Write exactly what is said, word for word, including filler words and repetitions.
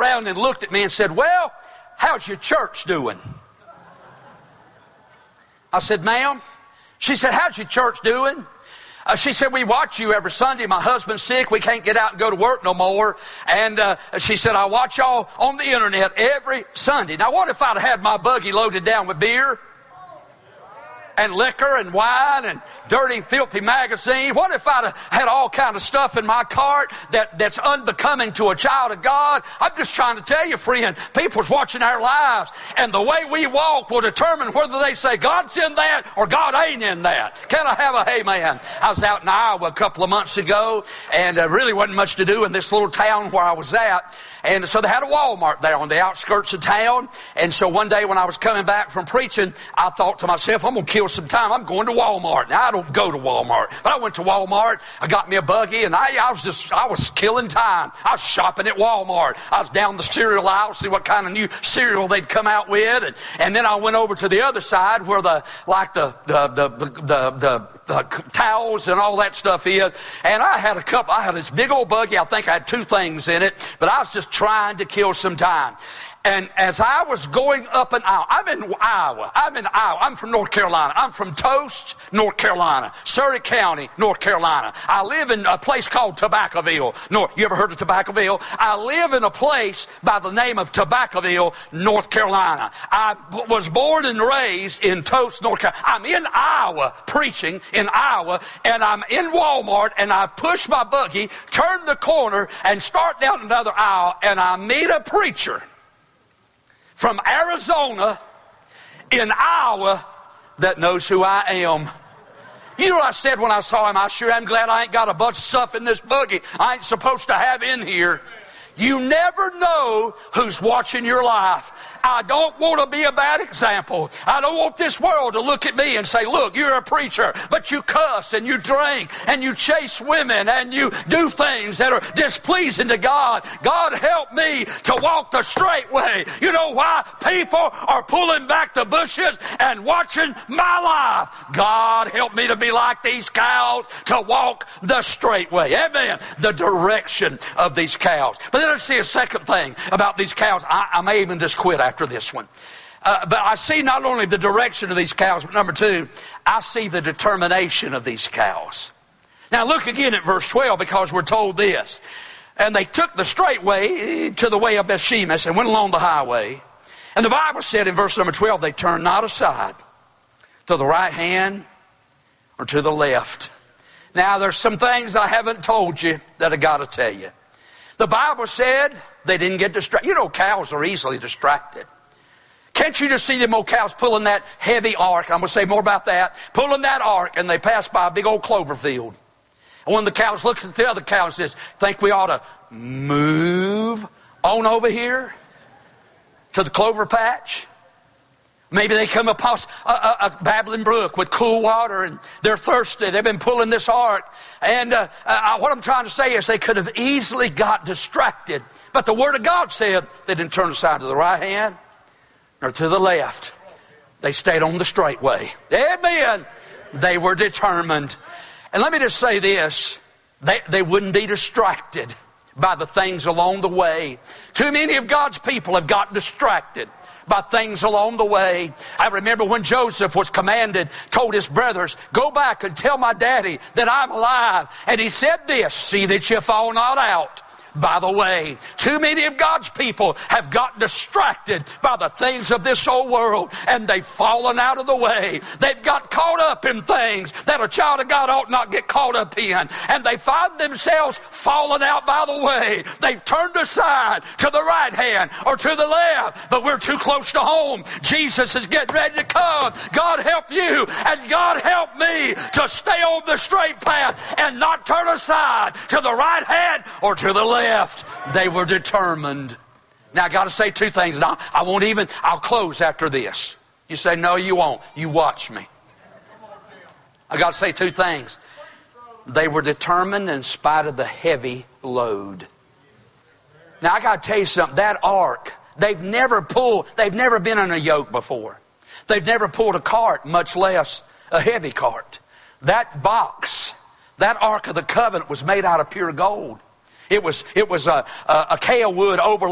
around and looked at me and said, "Well, how's your church doing?" I said, "Ma'am." She said, "How's your church doing?" Uh, she said, "We watch you every Sunday. My husband's sick. We can't get out and go to work no more." And uh, she said, "I watch y'all on the internet every Sunday." Now, what if I'd had my buggy loaded down with beer and liquor and wine and dirty, filthy magazines? What if I'd had all kind of stuff in my cart that, that's unbecoming to a child of God? I'm just trying to tell you, friend, people's watching our lives, and the way we walk will determine whether they say God's in that or God ain't in that. Can I have a amen? I was out in Iowa a couple of months ago, and uh, really wasn't much to do in this little town where I was at. And so they had a Walmart there on the outskirts of town. And so one day when I was coming back from preaching, I thought to myself, I'm going to kill some time. I'm going to Walmart. Now, I don't go to Walmart, but I went to Walmart. I got me a buggy, and I, I was just, I was killing time. I was shopping at Walmart. I was down the cereal aisle, see what kind of new cereal they'd come out with. And, and then I went over to the other side where the, like the, the, the, the, the, the Uh, towels and all that stuff is. And I had a couple, I had this big old buggy. I think I had two things in it, but I was just trying to kill some time. And as I was going up an aisle, I'm in Iowa. I'm in Iowa. I'm from North Carolina. I'm from Toast, North Carolina. Surrey County, North Carolina. I live in a place called Tobaccoville. North. You ever heard of Tobaccoville? I live in a place by the name of Tobaccoville, North Carolina. I was born and raised in Toast, North Carolina. I'm in Iowa, preaching in Iowa, and I'm in Walmart, and I push my buggy, turn the corner, and start down another aisle, and I meet a preacher from Arizona in Iowa that knows who I am. You know what I said when I saw him? I sure am glad I ain't got a bunch of stuff in this buggy I ain't supposed to have in here. You never know who's watching your life. I don't want to be a bad example. I don't want this world to look at me and say, look, you're a preacher, but you cuss and you drink and you chase women and you do things that are displeasing to God. God help me to walk the straight way. You know why? People are pulling back the bushes and watching my life. God help me to be like these cows, to walk the straight way. Amen. The direction of these cows. But then I see a second thing about these cows. I, I may even just quit after this one. Uh, but I see not only the direction of these cows, but number two, I see the determination of these cows. Now look again at verse twelve, because we're told this. And they took the straight way to the way of Bethshemesh and went along the highway. And the Bible said in verse number twelve, they turned not aside to the right hand or to the left. Now there's some things I haven't told you that I got to tell you. The Bible said they didn't get distracted. You know, cows are easily distracted. Can't you just see them old cows pulling that heavy ark? I'm going to say more about that. Pulling that ark, and they pass by a big old clover field. And one of the cows looks at the other cow and says, think we ought to move on over here to the clover patch? Maybe they come upon a, a, a babbling brook with cool water and they're thirsty. They've been pulling this ark. And uh, uh, what I'm trying to say is they could have easily got distracted. But the Word of God said they didn't turn aside to the right hand or to the left. They stayed on the straight way. Amen. They were determined. And let me just say this. They, they wouldn't be distracted by the things along the way. Too many of God's people have got distracted by things along the way. I remember when Joseph was commanded, told his brothers, go back and tell my daddy that I'm alive. And he said this, see that you fall not out by the way. Too many of God's people have got distracted by the things of this old world, and they've fallen out of the way. They've got caught up in things that a child of God ought not get caught up in, and they find themselves falling out by the way. They've turned aside to the right hand or to the left, but we're too close to home. Jesus is getting ready to come. God help you, and God help me to stay on the straight path and not turn aside to the right hand or to the left. They were determined. Now I got to say two things. Now I won't even, I'll close after this. You say, no, you won't. You watch me. I got to say two things. They were determined in spite of the heavy load. Now I got to tell you something. That ark, they've never pulled, they've never been in a yoke before. They've never pulled a cart, much less a heavy cart. That box, that Ark of the Covenant was made out of pure gold. It was, it was a, a, a acacia wood overlaid